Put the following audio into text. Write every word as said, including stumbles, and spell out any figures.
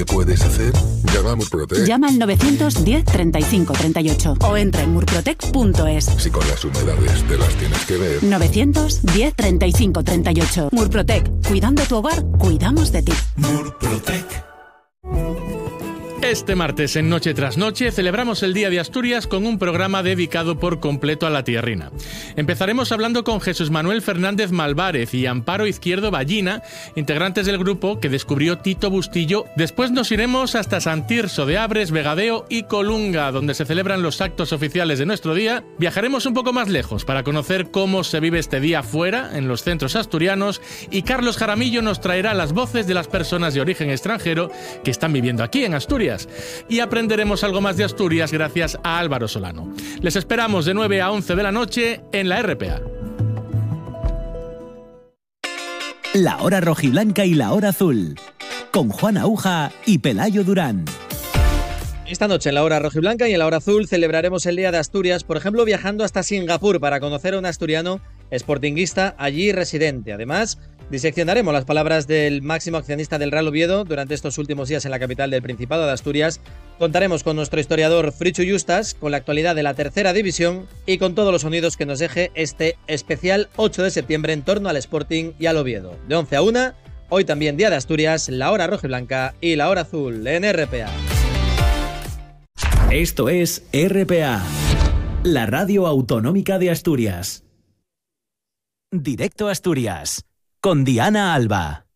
¿Qué puedes hacer? Llama a Murprotec. Llama al novecientos diez treinta y cinco treinta y ocho o entra en murprotec punto es. Si con las humedades te las tienes que ver. novecientos diez treinta y cinco treinta y ocho. Murprotec. Cuidando tu hogar, cuidamos de ti. Murprotec. Este martes en Noche tras Noche celebramos el Día de Asturias con un programa dedicado por completo a la tierrina. Empezaremos hablando con Jesús Manuel Fernández Malvárez y Amparo Izquierdo Ballina, integrantes del grupo que descubrió Tito Bustillo. Después nos iremos hasta San Tirso de Abres, Vegadeo y Colunga, donde se celebran los actos oficiales de nuestro día. Viajaremos un poco más lejos para conocer cómo se vive este día fuera, en los centros asturianos, y Carlos Jaramillo nos traerá las voces de las personas de origen extranjero que están viviendo aquí en Asturias. Y aprenderemos algo más de Asturias gracias a Álvaro Solano. Les esperamos de nueve a once de la noche en la R P A. La hora rojiblanca y la hora azul, con Juan Aúja y Pelayo Durán. Esta noche en la hora rojiblanca y en la hora azul celebraremos el Día de Asturias, por ejemplo viajando hasta Singapur para conocer a un asturiano sportinguista allí residente. Además, diseccionaremos las palabras del máximo accionista del Real Oviedo durante estos últimos días en la capital del Principado de Asturias. Contaremos con nuestro historiador Frichu Justas, con la actualidad de la tercera división y con todos los sonidos que nos deje este especial ocho de septiembre en torno al Sporting y al Oviedo. De once a una, hoy también Día de Asturias, la hora rojiblanca y la hora azul en R P A. Esto es R P A, la radio autonómica de Asturias. Directo a Asturias, con Diana Alba.